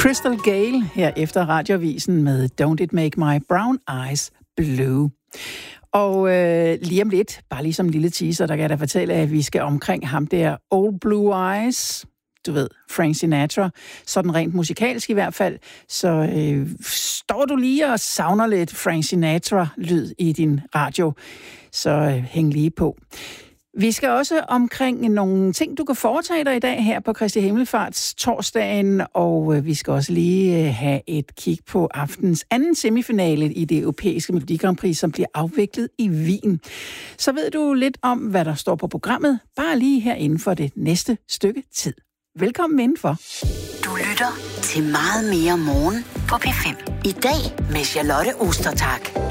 Crystal Gale her efter Radioavisen med Don't It Make My Brown Eyes Blue. Og lige om lidt, bare lige som en lille teaser, der kan jeg da fortælle, at vi skal omkring ham der Old Blue Eyes, du ved, Frank Sinatra, sådan rent musikalsk i hvert fald. Så står du lige og savner lidt Frank Sinatra-lyd i din radio, så hæng lige på. Vi skal også omkring nogle ting, du kan foretage dig i dag her på Kristi Himmelfarts torsdagen, og vi skal også lige have et kig på aftens anden semifinale i det europæiske Melodi Grand Prix, som bliver afviklet i Wien. Så ved du lidt om, hvad der står på programmet, bare lige her inden for det næste stykke tid. Velkommen indenfor. Du lytter til Meget mere morgen på P5. I dag med Charlotte Ostertag.